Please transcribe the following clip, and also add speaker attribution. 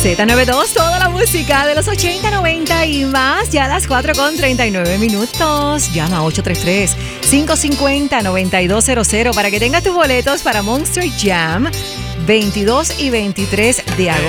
Speaker 1: Z92, toda la música de los 80, 90 y más, ya a las 4:39. Llama a 833-550-9200 para que tengas tus boletos para Monster Jam 22 y 23 de agosto.